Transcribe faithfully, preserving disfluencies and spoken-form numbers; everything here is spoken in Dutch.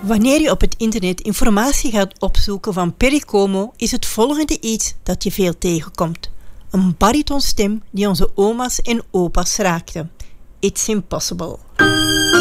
Wanneer je op het internet informatie gaat opzoeken van Perry Como, is het volgende iets dat je veel tegenkomt. Een baritonstem die onze oma's en opa's raakte. It's impossible.